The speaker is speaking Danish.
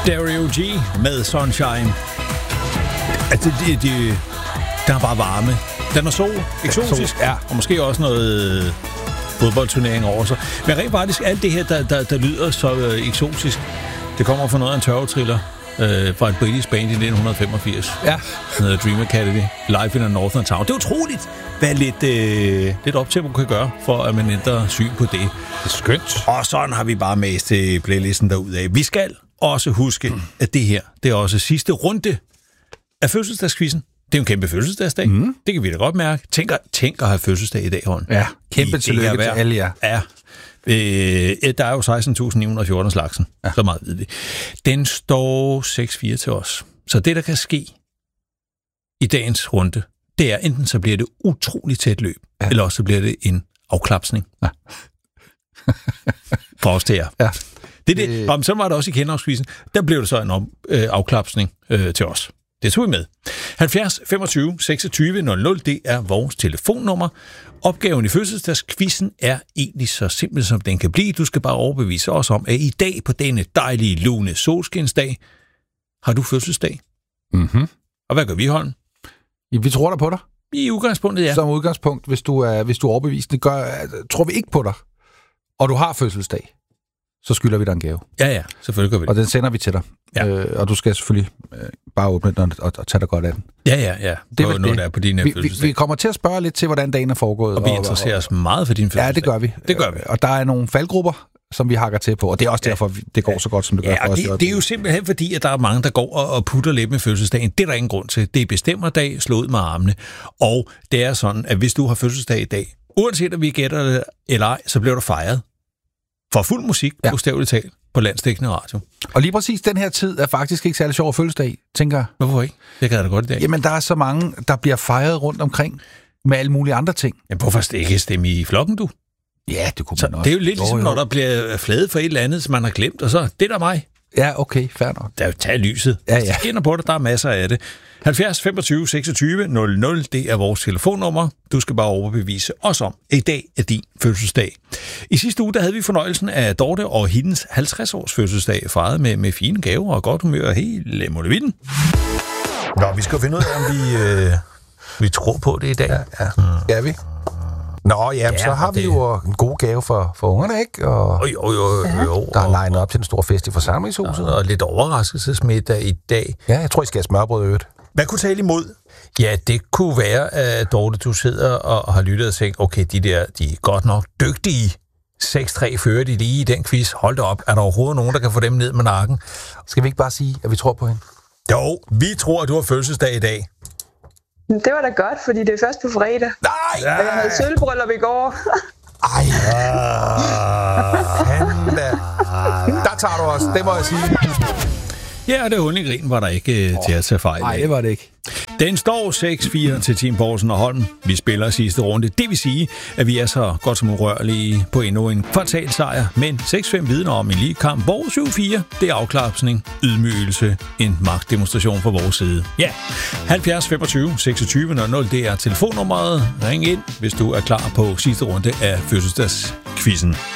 Dario G med Sunshine. Altså, der er bare varme. Den er sol, eksotisk, ja. Og måske også noget fodboldturnering over sig. Men rent faktisk, alt det her, der lyder så eksotisk, det kommer fra noget af en tørvetriller fra et britisk band i 1985. Ja. Den hedder Dream Academy, Live in a Northern Town. Det er utroligt, hvad lidt optempo kan gøre, for at man ændrer syn på det. Det er skønt. Og sådan har vi bare mast til playlisten derudad. Vi skal også huske, at det her, det er også sidste runde af fødselsdagskvisten. Det er jo en kæmpe fødselsdagsdag. Det kan vi da godt mærke. Tænk at have fødselsdag i dag, Holm. Ja, kæmpe tillykke til alle jer. Ja. Der er jo 16.914 slagsen. Ja. Så meget ved vi. Den står 6-4 til os. Så det, der kan ske i dagens runde, det er enten så bliver det utroligt tæt løb, eller også så bliver det en afklapsning. Ja. For os til jer. Ja. Det. Så var det også i kendeafskvisen. Der blev det så en afklapsning til os. Det tog vi med. 70 25 26 00, det er vores telefonnummer. Opgaven i fødselsdagskvisten er egentlig så simpel, som den kan blive. Du skal bare overbevise os om, at i dag på denne dejlige, lune solskinsdag, har du fødselsdag. Mm-hmm. Og hvad gør vi, Holm? Ja, vi tror da på dig. I udgangspunktet, ja. Som udgangspunkt, hvis du er overbevisende, tror vi ikke på dig, og du har fødselsdag, så skylder vi dig en gave. Ja, selvfølgelig gør vi det. Og den sender vi til dig. Ja. Og du skal selvfølgelig bare åbne den og tage dig godt af den. Ja. Det er noget, der er på din fødselsdag. Vi kommer til at spørge lidt til, hvordan dagen er foregået. Og vi interesserer os meget for din fødselsdag. Ja, det gør vi. Og der er nogle faldgrupper, som vi hakker til på, og det er også derfor, det går så godt, som det gør for os. Det er jo simpelthen fordi, at der er mange, der går og putter lidt med fødselsdagen. Det er der ingen grund til. Det er bestemmerdag, slå ud med armene. Og det er sådan, at hvis du har fødselsdag i dag, uanset om vi gætter det eller ej, så bliver du fejret. For fuld musik, bogstaveligt talt, på landsdækkende radio. Og lige præcis den her tid er faktisk ikke særlig sjov at fødselsdag, tænker jeg. Hvorfor ikke? Det kan jeg da godt i dag. Jamen, der er så mange, der bliver fejret rundt omkring med alle mulige andre ting. Jamen, hvorfor ikke stemme i flokken, du? Ja, det kunne så man også. Det er jo lidt ligesom, når der bliver fladet for et eller andet, som man har glemt, og så, det er der mig. Ja, okay, fair nok. Der tag lyset. Ja. Så skinner på det, der er masser af det. 70 25 26 00, det er vores telefonnummer. Du skal bare overbevise os om, at i dag er din fødselsdag. I sidste uge, der havde vi fornøjelsen af Dorte og hendes 50-års fødselsdag, fejret med fine gaver og godt humør og hele molevitten. Nå, vi skal finde ud af, om vi tror på det i dag. Ja. Skal vi? Nå, ja, så har vi jo en god gave for ungerne, ikke? Og jo. Der er legnet op til en stor fest i forsamlingshuset. Og lidt overraskelsesmiddag i dag. Ja, jeg tror, I skal have smørbrød i øvrigt. Hvad kunne tale imod? Ja, det kunne være, at Dorte, du sidder og har lyttet og tænkt, okay, de er godt nok dygtige. 6-3 fører de lige i den quiz. Hold da op. Er der overhovedet nogen, der kan få dem ned med nakken? Skal vi ikke bare sige, at vi tror på hende? Jo, vi tror, at du har fødselsdag i dag. Det var da godt, fordi det er først på fredag. Nej! Og jeg havde sølvbryllup i går. Ej! Der tager du os, det må jeg sige. Ja, og det hul i grin var der ikke til at tage fejl. Nej, det var det ikke. Den står 6-4 til Tim Poulsen og Holm. Vi spiller sidste runde. Det vil sige, at vi er så godt som urørlige på endnu en fatal sejr. Men 6-5 vidner om en lige kamp, hvor 7-4, det er afklapsning, ydmygelse, en magtdemonstration fra vores side. Ja, 70 25 26 00, det er telefonnummeret. Ring ind, hvis du er klar på sidste runde af fødselsdagskvisten.